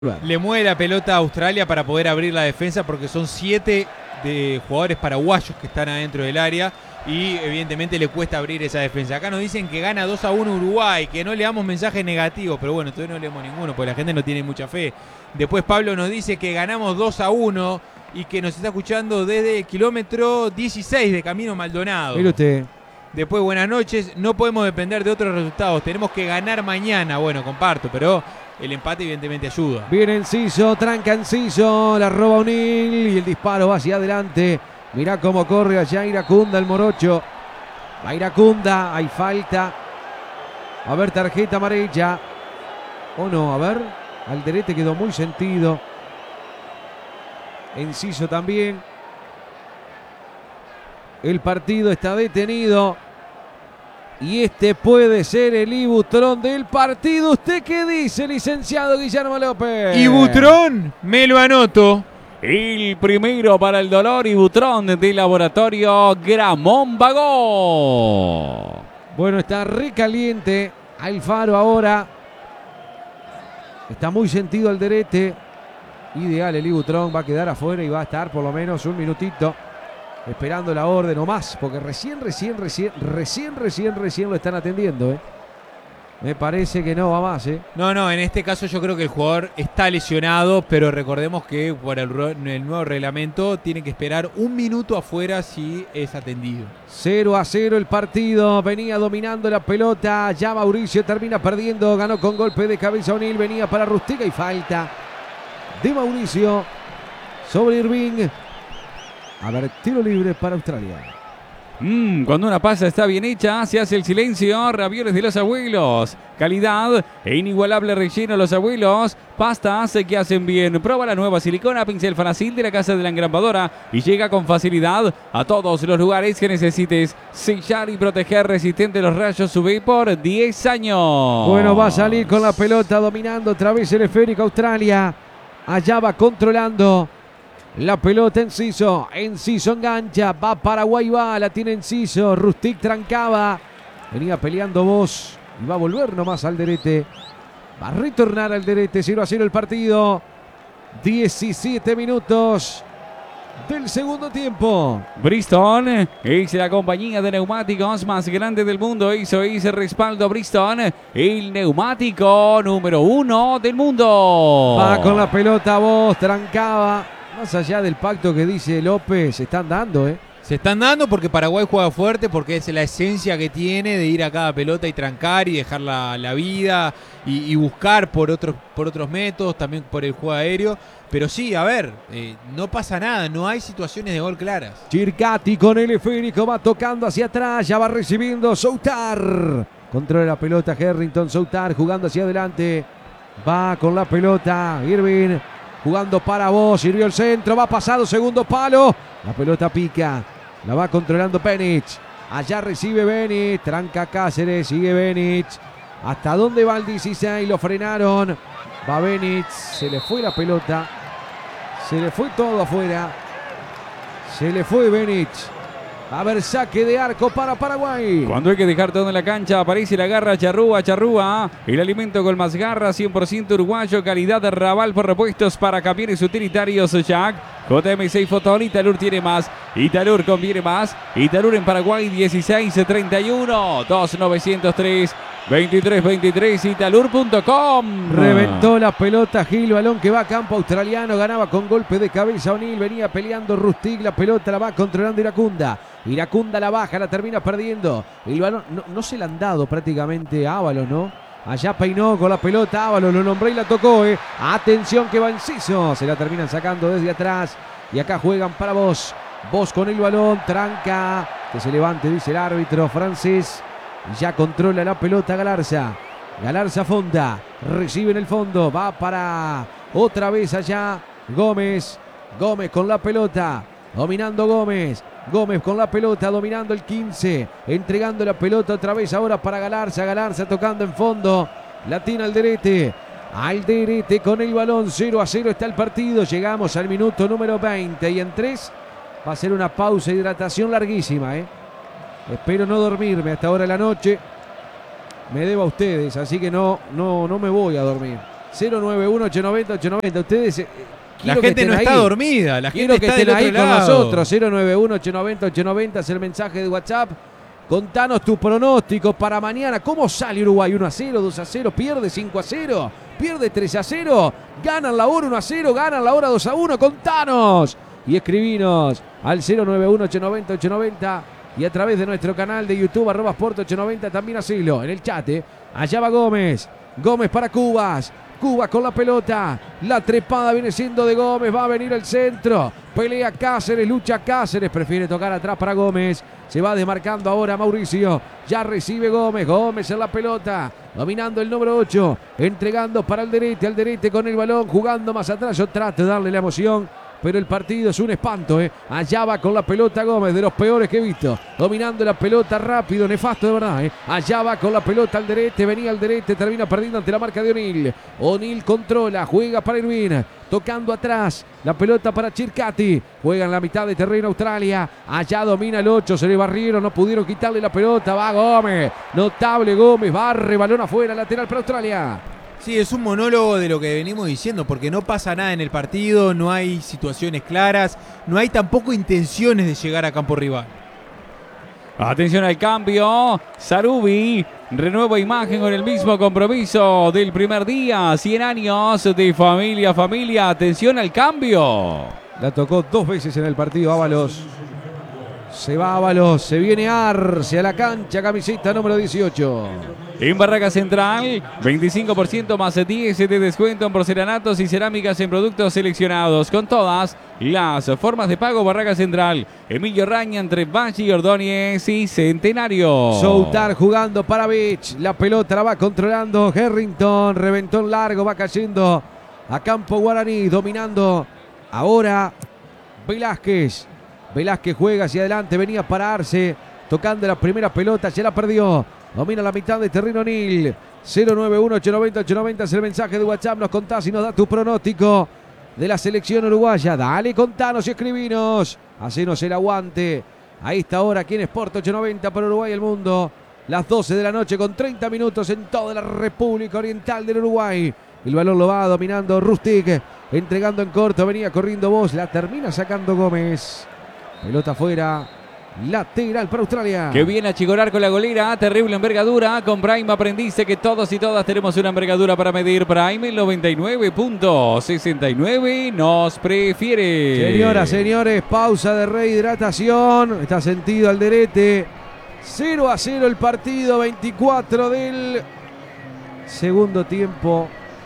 Le mueve la pelota a Australia para poder abrir la defensa porque son 7 de jugadores paraguayos que están adentro del área y evidentemente le cuesta abrir esa defensa. Acá nos dicen que gana 2-1 Uruguay, que no le damos mensajes negativos, pero bueno, todavía no leemos ninguno porque la gente no tiene mucha fe. Después Pablo nos dice que ganamos 2-1 y que nos está escuchando desde el kilómetro 16 de Camino Maldonado. Mire usted. Después, buenas noches, no podemos depender de otros resultados, tenemos que ganar mañana. Bueno, comparto, pero el empate evidentemente ayuda. Viene Enciso, tranca Enciso, la roba O'Neill y el disparo va hacia adelante. Mirá cómo corre allá Iracunda, el morocho. Va Iracunda, hay falta. A ver, tarjeta amarilla. O no, a ver. Alderete quedó muy sentido. Enciso también. El partido está detenido. Y este puede ser el Ibutrón del partido. ¿Usted qué dice, licenciado Guillermo López? Ibutrón, me lo anoto. El primero para el dolor, Ibutrón de Laboratorio Gramón Bagó. Bueno, está recaliente Alfaro ahora. Está muy sentido Alderete. Ideal el Ibutrón, va a quedar afuera y va a estar por lo menos un minutito esperando la orden o más, porque recién lo están atendiendo, Me parece que no va más, No, en este caso yo creo que el jugador está lesionado, pero recordemos que por el nuevo reglamento tiene que esperar un minuto afuera si es atendido. 0-0 el partido, venía dominando la pelota, ya Mauricio termina perdiendo, ganó con golpe de cabeza O'Neill, venía para Rustiga y falta de Mauricio sobre Irving. A ver, tiro libre para Australia. Cuando una pasa está bien hecha, se hace el silencio. Ravioles de los abuelos. Calidad e inigualable relleno los abuelos. Pastas que hacen bien. Prueba la nueva silicona Pincel Fanacil de la Casa de la Engrambadora y llega con facilidad a todos los lugares que necesites sellar y proteger resistente los rayos UV por 10 años. Bueno, va a salir con la pelota dominando otra vez el esférico Australia. Allá va controlando la pelota Enciso engancha, va Paraguay, la tiene Enciso, Rustic trancaba, venía peleando Vos y va a volver nomás Alderete, va a retornar Alderete, 0-0 el partido, 17 minutos del segundo tiempo. Bristol es la compañía de neumáticos más grande del mundo, hizo ese respaldo Bristol, el neumático número 1 del mundo. Va con la pelota Vos, trancaba. Más allá del pacto que dice López, se están dando, Se están dando porque Paraguay juega fuerte, porque es la esencia que tiene de ir a cada pelota y trancar y dejar la vida y buscar por otros métodos, también por el juego aéreo. Pero sí, a ver, no pasa nada, no hay situaciones de gol claras. Chircati con el esférico, va tocando hacia atrás, ya va recibiendo Soutar. Controla la pelota Harrington, Soutar jugando hacia adelante. Va con la pelota Irving. Jugando para Vos, sirvió el centro, va pasado, segundo palo. La pelota pica, la va controlando Benic. Allá recibe Benic, tranca Cáceres, sigue Benic. ¿Hasta dónde va el 16? Lo frenaron. Va Benic, se le fue la pelota. Se le fue todo afuera. Se le fue Benic. A ver, saque de arco para Paraguay. Cuando hay que dejar todo en la cancha, aparece la garra Charrúa. El alimento con más garra, 100% uruguayo, calidad de Raval por repuestos para camiones utilitarios Jack. JM6 Fotón, Italur tiene más. Italur conviene más. Italur en Paraguay, 1631 2903 2323 italur.com. Reventó la pelota Gil, balón que va a campo australiano, ganaba con golpe de cabeza O'Neill, venía peleando Rustig, la pelota la va controlando Iracunda la baja, la termina perdiendo. El balón no se la han dado prácticamente a Ábalos, ¿no? Allá peinó con la pelota Ábalos, lo nombré y la tocó, Atención que va Enciso, se la terminan sacando desde atrás y acá juegan para Vos. Vos con el balón, tranca, que se levante, dice el árbitro francés. Ya controla la pelota Galarza Fonda, recibe en el fondo, va para otra vez allá Gómez con la pelota, dominando Gómez con la pelota, dominando el 15, entregando la pelota otra vez ahora para Galarza tocando en fondo, latina Alderete con el balón, 0-0 está el partido, llegamos al minuto número 20 y en 3 va a ser una pausa de hidratación larguísima, Espero no dormirme hasta ahora de la noche. Me debo a ustedes, así que no me voy a dormir. 091-890-890. Ustedes... La gente no está dormida, la gente está del otro lado. Nosotros, 091-890-890 es el mensaje de WhatsApp. Contanos tu pronóstico para mañana. ¿Cómo sale Uruguay? 1-0, 2-0, pierde 5-0, pierde 3-0, ganan la hora 1-0, ganan la hora 2-1. Contanos y escribinos al 091-890-890 y a través de nuestro canal de YouTube @Sport890 también asilo en el chat. Allá va Gómez para Cubas. Cuba con la pelota, la trepada viene siendo de Gómez, va a venir el centro, pelea Cáceres, lucha Cáceres, prefiere tocar atrás para Gómez, se va desmarcando ahora Mauricio, ya recibe Gómez en la pelota, dominando el número 8, entregando para Alderete con el balón, jugando más atrás, yo trato de darle la emoción, pero el partido es un espanto, allá va con la pelota Gómez, de los peores que he visto, dominando la pelota rápido, nefasto de verdad, allá va con la pelota Alderete, venía Alderete, termina perdiendo ante la marca de O'Neill, O'Neill controla, juega para Irvine, tocando atrás, la pelota para Chircati, juega en la mitad de terreno Australia, allá domina el 8, se le barrieron, no pudieron quitarle la pelota, va Gómez, notable Gómez, barre, balón afuera, lateral para Australia. Sí, es un monólogo de lo que venimos diciendo, porque no pasa nada en el partido, no hay situaciones claras, no hay tampoco intenciones de llegar a campo rival. Atención al cambio, Sarubi renueva imagen con el mismo compromiso del primer día, 100 años de familia, atención al cambio. La tocó 2 veces en el partido Ábalos. Se va Ábalos, se viene Arce a la cancha, camiseta número 18. En Barraca Central, 25% más 10 de descuento en porcelanatos y cerámicas en productos seleccionados. Con todas las formas de pago, Barraca Central. Emilio Raña entre Valle y Ordóñez y Centenario. Soutar jugando para Beach. La pelota la va controlando Harrington. Reventón largo, va cayendo a campo Guaraní. Dominando ahora Velázquez. Velázquez juega hacia adelante, venía a pararse. Tocando la primera pelota, se la perdió. Domina la mitad de terreno O'Neill. 091-890-890 es el mensaje de WhatsApp. Nos contás y nos da tu pronóstico de la selección uruguaya. Dale, contanos y escribinos. Hacenos el aguante. A esta hora aquí en Sport 890 para Uruguay y el mundo. Las 12 de la noche con 30 minutos en toda la República Oriental del Uruguay. El balón lo va dominando Rustic. Entregando en corto, venía corriendo Vos. La termina sacando Gómez. Pelota afuera. Lateral para Australia. Que viene a chicorar con la golera. Terrible envergadura. Con Prime aprendiste que todos y todas tenemos una envergadura para medir. Prime el 99.69 nos prefiere. Señoras, señores, pausa de rehidratación. Está sentido Alderete. 0-0 el partido. 24 del segundo tiempo.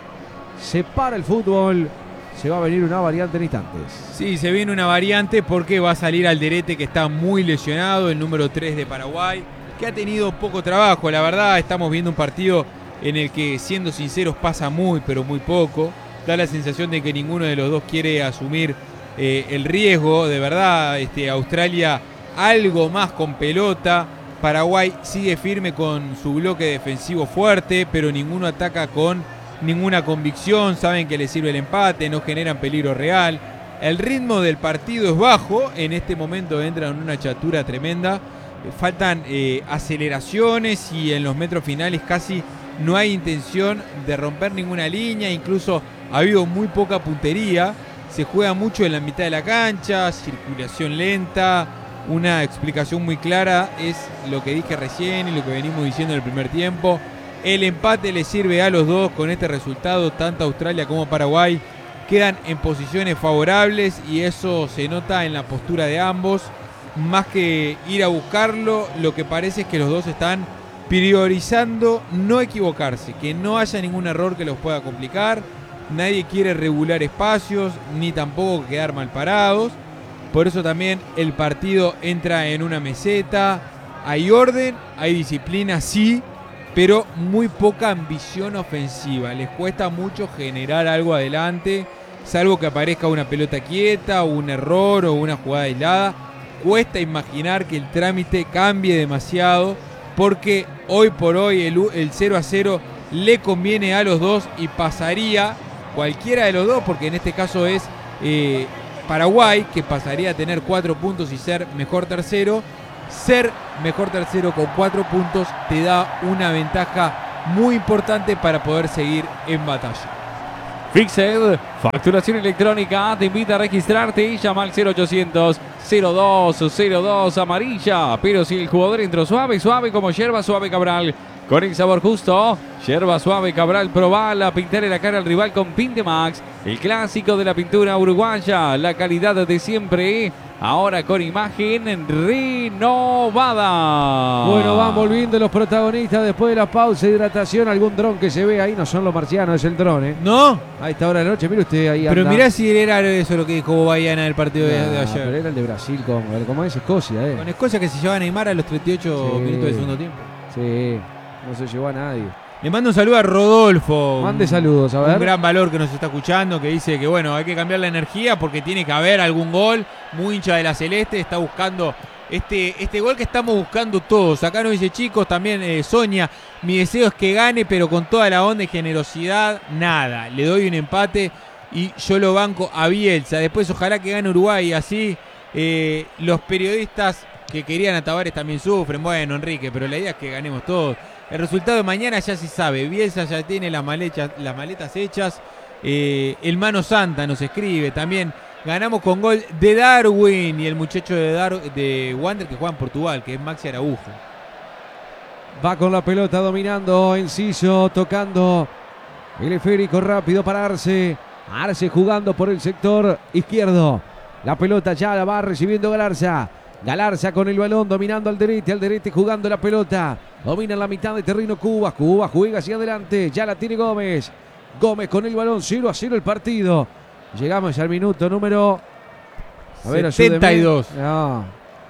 Se para el fútbol. Se va a venir una variante en instantes. Sí, se viene una variante porque va a salir Alderete, que está muy lesionado, el número 3 de Paraguay, que ha tenido poco trabajo. La verdad, estamos viendo un partido en el que, siendo sinceros, pasa muy, pero muy poco. Da la sensación de que ninguno de los dos quiere asumir el riesgo. De verdad, Australia algo más con pelota. Paraguay sigue firme con su bloque defensivo fuerte, pero ninguno ataca con ninguna convicción, saben que les sirve el empate, no generan peligro real. El ritmo del partido es bajo, en este momento entran en una chatura tremenda, faltan aceleraciones y en los metros finales casi no hay intención de romper ninguna línea, incluso ha habido muy poca puntería, se juega mucho en la mitad de la cancha, circulación lenta. Una explicación muy clara es lo que dije recién y lo que venimos diciendo en el primer tiempo. El empate le sirve a los dos. Con este resultado, tanto Australia como Paraguay quedan en posiciones favorables y eso se nota en la postura de ambos. Más que ir a buscarlo, lo que parece es que los dos están priorizando no equivocarse, que no haya ningún error que los pueda complicar. Nadie quiere regular espacios, ni tampoco quedar mal parados. Por eso también el partido entra en una meseta. Hay orden, hay disciplina, sí, pero muy poca ambición ofensiva. Les cuesta mucho generar algo adelante, salvo que aparezca una pelota quieta, o un error o una jugada aislada. Cuesta imaginar que el trámite cambie demasiado, porque hoy por hoy el 0-0 le conviene a los dos y pasaría cualquiera de los dos, porque en este caso es Paraguay, que pasaría a tener 4 puntos y ser mejor tercero. Ser mejor tercero con 4 puntos te da una ventaja muy importante para poder seguir en batalla. Fixed, facturación electrónica, te invita a registrarte y llama al 0800-0202 amarilla. Pero si el jugador entró suave como yerba suave Cabral, con el sabor justo, yerba suave Cabral, probala, pintarle la cara al rival con Pintemax, el clásico de la pintura uruguaya, la calidad de siempre. Ahora con imagen renovada. Bueno, van volviendo los protagonistas después de la pausa de hidratación. Algún dron que se ve ahí, no son los marcianos, es el dron, ¿eh? ¿No? A esta hora de la noche, mire usted ahí. Pero anda. mirá si era eso lo que dijo Baiana en el partido de Pero ayer. era el de Brasil, como es Escocia, Con Escocia que se lleva a Neymar a los 38 Sí. minutos del segundo tiempo. Sí, no se llevó a nadie. Le mando un saludo a Rodolfo. Mande saludos, a ver. Un gran valor que nos está escuchando, que dice que bueno, hay que cambiar la energía porque tiene que haber algún gol. Muy hincha de la Celeste, está buscando este gol que estamos buscando todos. Acá nos dice, chicos, también Sonia, mi deseo es que gane, pero con toda la onda y generosidad, nada. Le doy un empate y yo lo banco a Bielsa. Después ojalá que gane Uruguay, así los periodistas que querían a Tavares también sufren. Bueno, Enrique, pero la idea es que ganemos todos. El resultado de mañana ya se sabe. Bielsa ya tiene las maletas hechas. El Mano Santa nos escribe también. Ganamos con gol de Darwin y el muchacho de Wander que juega en Portugal, que es Maxi Araujo. Va con la pelota dominando Enciso, tocando el esférico rápido para Arce. Arce jugando por el sector izquierdo. La pelota ya la va recibiendo Galarza. Galarza con el balón dominando al Derete jugando la pelota. Domina en la mitad de terreno Cuba. Cuba juega hacia adelante. Ya la tiene Gómez. Gómez con el balón. 0-0 el partido. Llegamos al minuto número... A ver, 72. ayúdeme. No,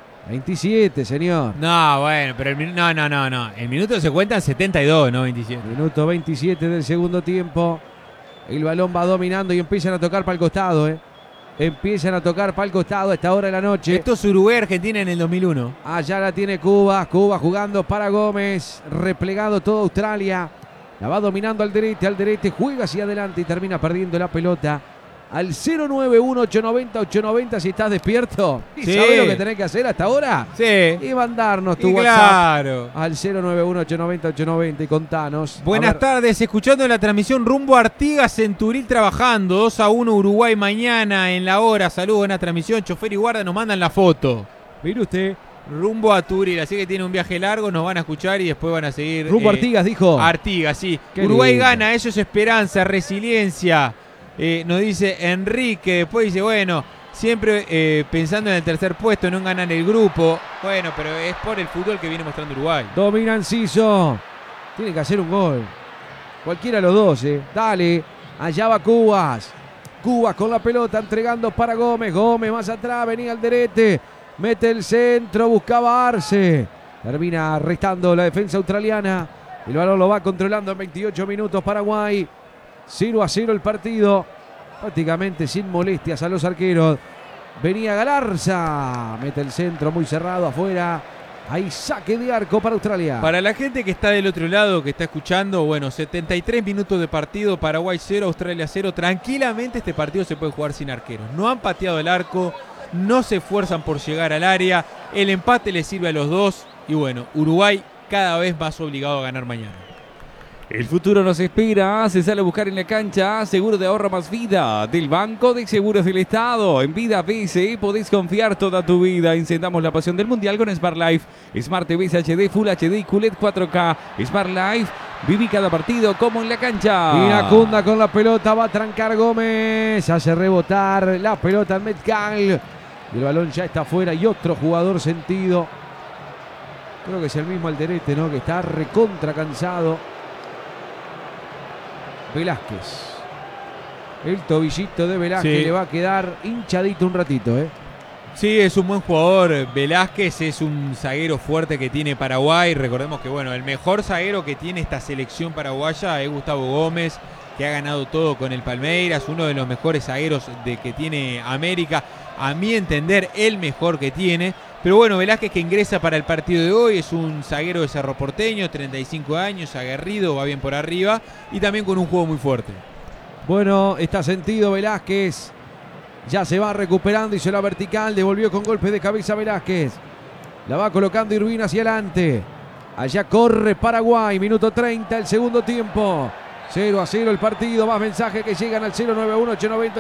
27, señor. No, bueno, pero no. El minuto se cuenta en 72, no 27. Minuto 27 del segundo tiempo. El balón va dominando y empiezan a tocar para el costado, Empiezan a tocar para el costado a esta hora de la noche. Esto es Uruguay-Argentina en el 2001. Allá la tiene Cuba. Cuba jugando para Gómez. Replegado toda Australia. La va dominando al Derete. Juega hacia adelante y termina perdiendo la pelota. Al 091-890-890 si estás despierto. ¿Y Sí. sabés lo que tenés que hacer hasta ahora? Sí. Y mandarnos tu Y WhatsApp claro. al 091-890-890 y contanos. Buenas tardes, escuchando la transmisión rumbo a Artigas, Centuril trabajando. 2-1 Uruguay mañana en la hora. Saludos, buena transmisión. Chofer y guarda nos mandan la foto. Mire usted. Rumbo a Turil, así que tiene un viaje largo, nos van a escuchar y después van a seguir. Rumbo a Artigas, dijo. Artigas, sí. Qué Uruguay lindo. gana, eso es esperanza, resiliencia. Nos dice Enrique, después dice, bueno, siempre pensando en el tercer puesto, no en ganar el grupo. Bueno, pero es por el fútbol que viene mostrando Uruguay. Domina Enciso. Tiene que hacer un gol. Cualquiera de los dos, Dale. Allá va Cubas. Cubas con la pelota entregando para Gómez. Gómez más atrás, venía al Derete. Mete el centro, buscaba Arce. Termina restando la defensa australiana. El balón lo va controlando en 28 minutos Paraguay. 0-0 el partido. Prácticamente sin molestias a los arqueros. Venía Galarza. Mete el centro muy cerrado afuera. Ahí saque de arco para Australia. Para la gente que está del otro lado, que está escuchando, bueno, 73 minutos de partido, Paraguay 0, Australia 0. Tranquilamente este partido se puede jugar sin arqueros. No han pateado el arco, no se esfuerzan por llegar al área. El empate le sirve a los dos. Y bueno, Uruguay cada vez más obligado a ganar mañana. El futuro nos espera, se sale a buscar en la cancha, seguro de ahorro más vida, del Banco de Seguros del Estado. En Vida BCE podés confiar toda tu vida. Encendamos la pasión del Mundial con Smart Life. Smart TV HD, Full HD y QLED 4K. Smart Life, viví cada partido como en la cancha. Iracunda con la pelota, va a trancar Gómez. Hace rebotar la pelota en Metcalf. Y el balón ya está afuera y otro jugador sentido. Creo que es el mismo Alderete, ¿no? Que está recontra cansado. Velázquez. El tobillito de Velázquez Sí. le va a quedar hinchadito un ratito, Sí, es un buen jugador. Velázquez es un zaguero fuerte que tiene Paraguay. Recordemos que bueno, el mejor zaguero que tiene esta selección paraguaya es Gustavo Gómez, que ha ganado todo con el Palmeiras, uno de los mejores zagueros que tiene América. A mi entender, el mejor que tiene. Pero bueno, Velázquez que ingresa para el partido de hoy, es un zaguero de Cerro Porteño, 35 años, aguerrido, va bien por arriba y también con un juego muy fuerte. Bueno, está sentido Velázquez. Ya se va recuperando, hizo la vertical, devolvió con golpe de cabeza Velázquez. La va colocando Irvine hacia adelante. Allá corre Paraguay, minuto 30, el segundo tiempo. 0-0 el partido. Más mensajes que llegan al 091 890